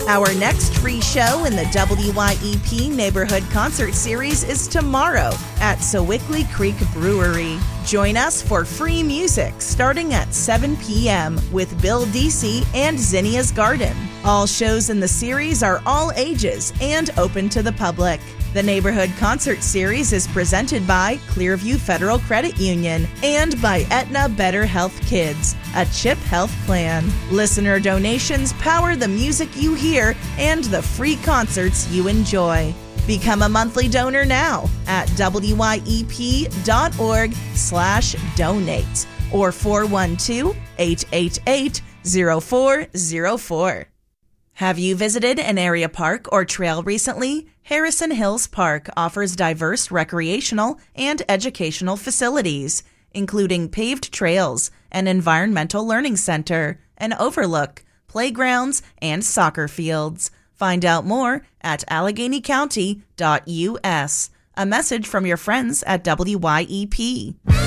Our next free show in the WYEP Neighborhood Concert Series is tomorrow at Sewickley Creek Brewery. Join us for free music starting at 7 p.m. with Bill Deasy and Zinnia's Garden. All shows in the series are all ages and open to the public. The Neighborhood Concert Series is presented by Clearview Federal Credit Union and by Aetna Better Health Kids, a CHIP health plan. Listener donations power the music you hear and the free concerts you enjoy. Become a monthly donor now at wyep.org/donate or 412-888-0404. Have you visited an area park or trail recently? Harrison Hills Park offers diverse recreational and educational facilities, including paved trails, an environmental learning center, an overlook, playgrounds, and soccer fields. Find out more at AlleghenyCounty.us. A message from your friends at WYEP.